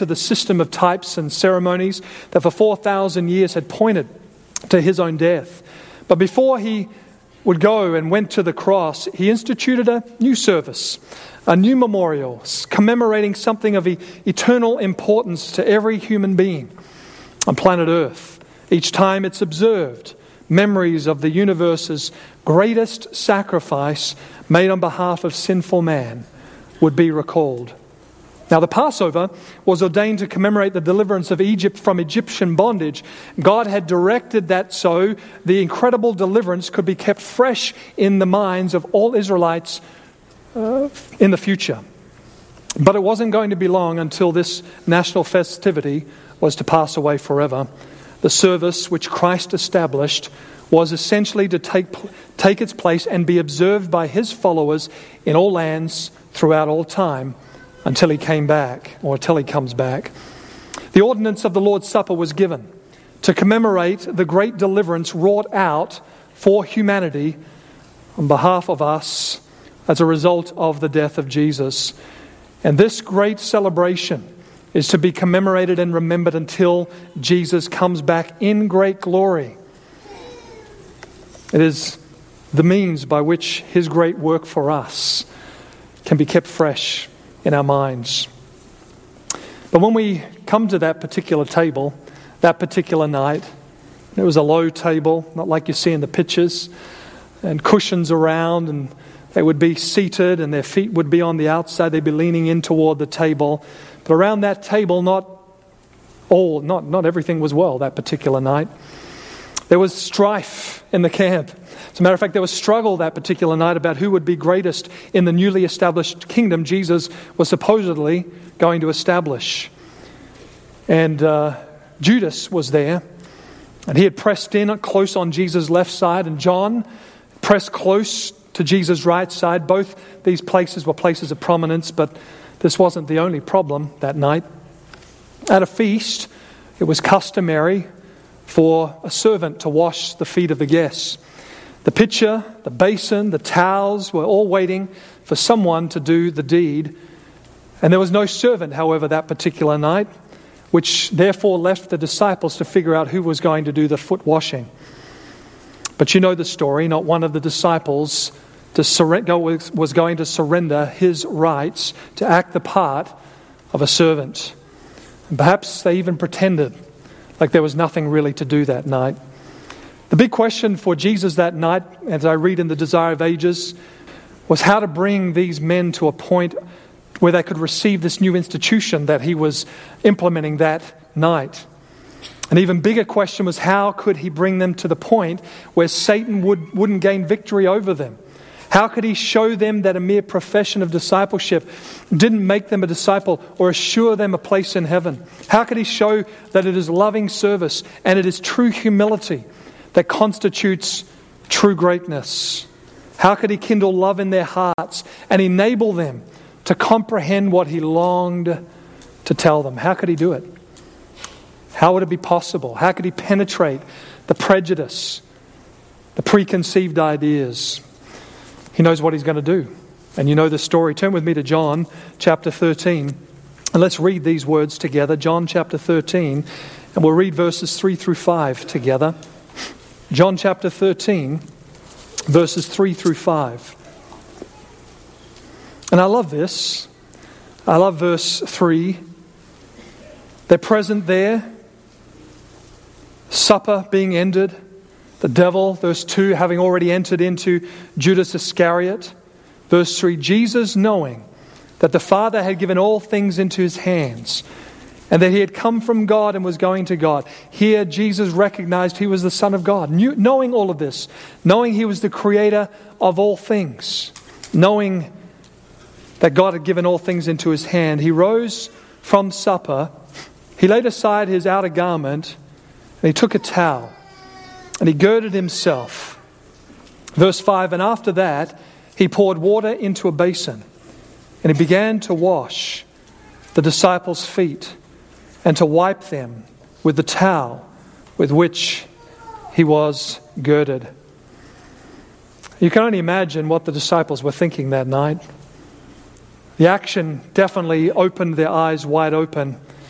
to the system of types and ceremonies that for 4,000 years had pointed to his own death. But before he would go and went to the cross, he instituted a new service, a new memorial, commemorating something of eternal importance to every human being on planet Earth. Each time it's observed, memories of the universe's greatest sacrifice made on behalf of sinful man would be recalled. Now, the Passover was ordained to commemorate the deliverance of Egypt from Egyptian bondage. God had directed that so the incredible deliverance could be kept fresh in the minds of all Israelites in the future. But it wasn't going to be long until this national festivity was to pass away forever. The service which Christ established was essentially to take its place and be observed by his followers in all lands throughout all time until he came back, or until he comes back. The ordinance of the Lord's Supper was given to commemorate the great deliverance wrought out for humanity on behalf of us as a result of the death of Jesus. And this great celebration is to be commemorated and remembered until Jesus comes back in great glory. It is the means by which his great work for us can be kept fresh in our minds. But when we come to that particular table, that particular night, it was a low table, not like you see in the pictures, and cushions around, and they would be seated and their feet would be on the outside, they'd be leaning in toward the table. But around that table, not everything was well that particular night. There was strife in the camp. As a matter of fact, there was struggle that particular night about who would be greatest in the newly established kingdom Jesus was supposedly going to establish. And Judas was there, and he had pressed in close on Jesus' left side, and John pressed close to Jesus' right side. Both these places were places of prominence, but this wasn't the only problem that night. At a feast, it was customary for a servant to wash the feet of the guests. The pitcher, the basin, the towels were all waiting for someone to do the deed. And there was no servant, however, that particular night, which therefore left the disciples to figure out who was going to do the foot washing. But you know the story. Not one of the disciples was going to surrender his rights to act the part of a servant. And perhaps they even pretended like there was nothing really to do that night. The big question for Jesus that night, as I read in the Desire of Ages, was how to bring these men to a point where they could receive this new institution that he was implementing that night. An even bigger question was how could he bring them to the point where Satan wouldn't gain victory over them? How could he show them that a mere profession of discipleship didn't make them a disciple or assure them a place in heaven? How could he show that it is loving service and it is true humility that constitutes true greatness? How could he kindle love in their hearts and enable them to comprehend what he longed to tell them? How could he do it? How would it be possible? How could he penetrate the prejudice, the preconceived ideas? He knows what he's going to do. And you know the story. Turn with me to John chapter 13. And let's read these words together. John chapter 13. And we'll read verses 3 through 5 together. John chapter 13, verses 3 through 5. And I love this. I love verse 3. They're present there. Supper being ended. The devil, verse 2, having already entered into Judas Iscariot. Verse 3, Jesus knowing that the Father had given all things into his hands and that he had come from God and was going to God. Here Jesus recognized he was the Son of God. Knowing all of this, knowing he was the creator of all things, knowing that God had given all things into his hand, he rose from supper, he laid aside his outer garment, and he took a towel. And he girded himself. Verse 5, and after that, he poured water into a basin. And he began to wash the disciples' feet and to wipe them with the towel with which he was girded. You can only imagine what the disciples were thinking that night. The action definitely opened their eyes wide open.